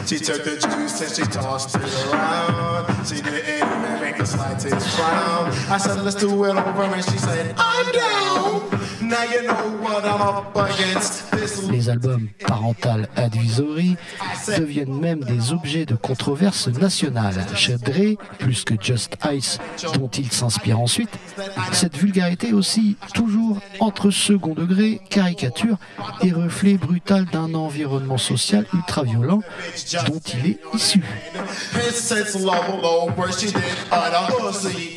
She took the juice and she tossed it around. She didn't even make the slightest frown. I said, let's do it over, and she said, I'm down. Now you know what I'm up against. Les albums Parental Advisory deviennent même des objets de controverse nationale. Chez Dre, plus que Just Ice, dont il s'inspire ensuite, cette vulgarité aussi toujours entre second degré, caricature et reflet brutal d'un environnement social ultra-violent dont il est issu.